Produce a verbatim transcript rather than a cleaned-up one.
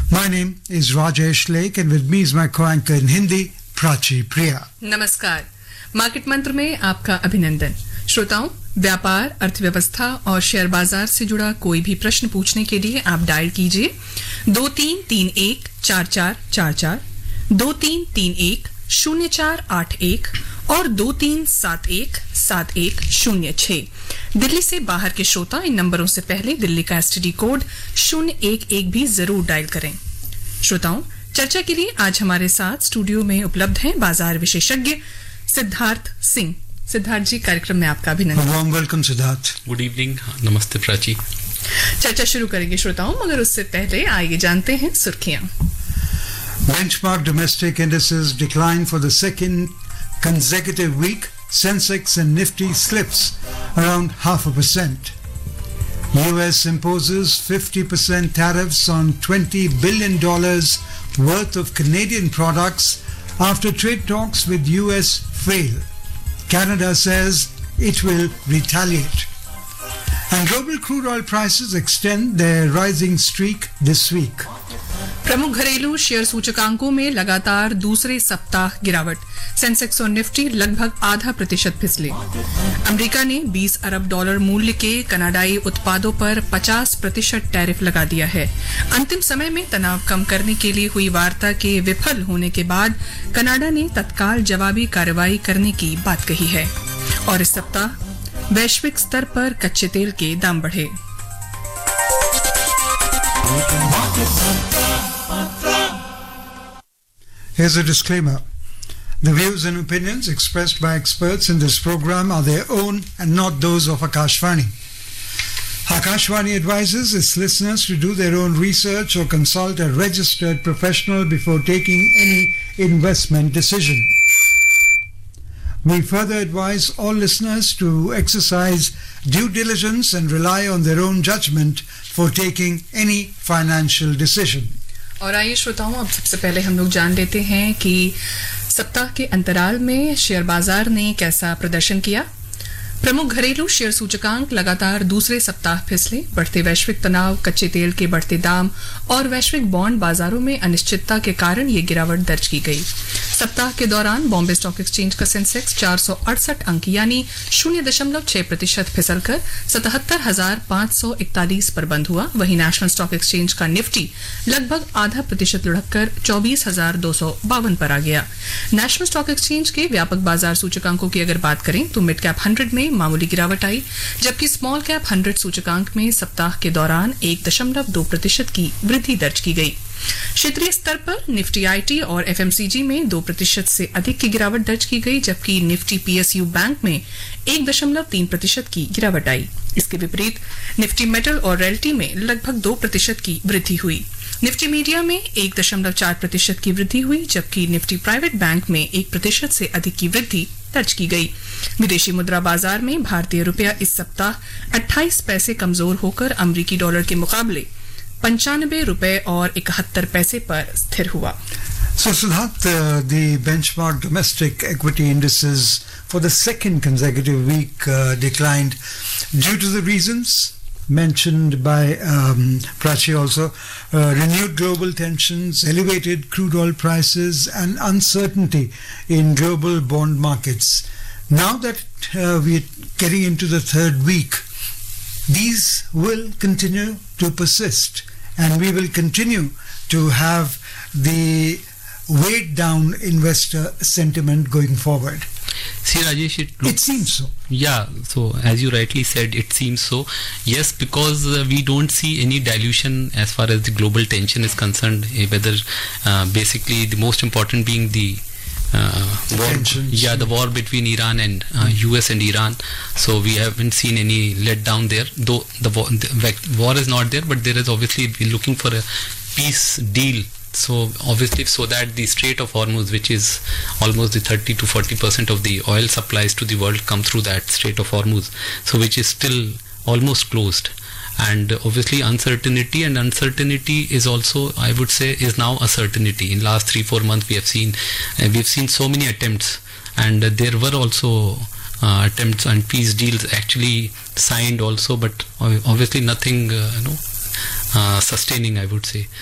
My name is Rajesh Lake and with me is my co-anchor in Hindi, Prachi Priya. नमस्कार। Market मंत्र में आपका अभिनंदन। श्रोताओं, व्यापार, अर्थव्यवस्था और शेयर बाजार से जुड़ा कोई भी प्रश्न पूछने के लिए आप डायल कीजिए दो तीन तीन एक चार चार चार चार, दो तीन तीन एक शून्य चार आठ एक और दो तीन सात एक सात एक शून्य छह। दिल्ली से बाहर के श्रोता इन नंबरों से पहले दिल्ली का एसटीडी कोड शून्य एक एक भी जरूर डायल करें। श्रोताओं, चर्चा के लिए आज हमारे साथ स्टूडियो में उपलब्ध हैं बाजार विशेषज्ञ सिद्धार्थ सिंह। सिद्धार्थ जी, कार्यक्रम में आपका अभिनंदन। Warm welcome, Siddharth. Good evening, नमस्ते प्राची। चर्चा शुरू करेंगे श्रोताओं, मगर उससे पहले आइए जानते हैं सुर्खियां। Benchmark domestic indices declined for the second consecutive week. Sensex and Nifty slips around half a percent. U S imposes fifty percent tariffs on twenty billion dollars worth of Canadian products after trade talks with U S fail. Canada says it will retaliate. And global crude oil prices extend their rising streak this week. प्रमुख घरेलू share सूचकांकों में लगातार दूसरे सप्ताह गिरावट। Sensex और Nifty लगभग आधा प्रतिशत फिसले। अमेरिका ने बीस अरब डॉलर मूल्य के कनाडाई उत्पादों पर पचास प्रतिशत टैरिफ लगा दिया है। अंतिम समय में तनाव कम करने के लिए हुई वार्ता के विफल होने के बाद कनाडा ने तत्काल जवाबी कार्रवाई करने की बात कही है। और इस सप्ताह वैश्विक स्तर पर कच्चे तेल के दाम बढ़े। Here's a disclaimer. The views and opinions expressed by experts in this program are their own and not those of Akashvani. Akashvani advises its listeners to do their own research or consult a registered professional before taking any investment decision. We further advise all listeners to exercise due diligence and rely on their own judgment for taking any financial decision. और आइए श्रोताओं, अब सबसे पहले हम लोग जान लेते हैं कि सप्ताह के अंतराल में शेयर बाजार ने कैसा प्रदर्शन किया। प्रमुख घरेलू शेयर सूचकांक लगातार दूसरे सप्ताह फिसले। बढ़ते वैश्विक तनाव, कच्चे तेल के बढ़ते दाम और वैश्विक बॉन्ड बाजारों में अनिश्चितता के कारण ये गिरावट दर्ज की गई। सप्ताह के दौरान बॉम्बे स्टॉक एक्सचेंज का सेंसेक्स चार सौ अड़सठ अंक यानी शून्य दशमलव छह प्रतिशत फिसलकर सतहत्तर हजार पांच सौ इकतालीस पर बंद हुआ। वहीं नेशनल स्टॉक एक्सचेंज का निफ्टी लगभग आधा प्रतिशत लुढ़ककर चौबीस हजार दो सौ बावन पर आ गया। नेशनल स्टॉक एक्सचेंज के व्यापक बाजार सूचकांकों की अगर बात करें तो मिड कैप हंड्रेड में मामूली गिरावट आई, जबकि स्मॉल कैप हंड्रेड सूचकांक में सप्ताह के दौरान एक दशमलव दो प्रतिशत की वृद्धि दर्ज की गई। क्षेत्रीय स्तर पर निफ्टी आईटी और एफएमसीजी में दो प्रतिशत से अधिक की गिरावट दर्ज की गई, जबकि निफ्टी पीएसयू बैंक में एक दशमलव तीन प्रतिशत की गिरावट आई। इसके विपरीत निफ्टी मेटल और रियल्टी में लगभग दो प्रतिशत की वृद्धि हुई। निफ्टी मीडिया में एक दशमलव चार प्रतिशत की वृद्धि हुई, जबकि निफ्टी प्राइवेट बैंक में एक प्रतिशत से अधिक की वृद्धि दर्ज की गई। विदेशी मुद्रा बाजार में भारतीय रुपया इस सप्ताह अट्ठाईस पैसे कमजोर होकर अमेरिकी डॉलर के मुकाबले पंचानबे रुपए और इकहत्तर पैसे पर स्थिर हुआ। So, Siddharth, uh, the benchmark domestic equity indices for the second consecutive week uh, declined due to the reasons mentioned by um, Prachi also, uh, renewed global tensions, elevated crude oil prices and uncertainty in global bond markets. Now that uh, we're getting into the third week, these will continue to persist and we will continue to have the weighed down investor sentiment going forward. See, Rajesh, it looks... It seems so. Yeah, so as you rightly said, it seems so. Yes, because uh, we don't see any dilution as far as the global tension is concerned, eh, whether uh, basically the most important being the uh, war, yeah, the war between Iran and uh, U S and Iran. So we haven't seen any letdown there, though the war, the war is not there, but there is obviously we're looking for a peace deal. So obviously, so that the Strait of Hormuz, which is almost the thirty to forty percent of the oil supplies to the world, come through that Strait of Hormuz, so which is still almost closed. And obviously uncertainty and uncertainty is also, I would say, is now a certainty. In last three four months we have seen uh, we've seen so many attempts, and uh, there were also uh, attempts and peace deals actually signed also, but obviously nothing uh, you know uh, sustaining, I would say.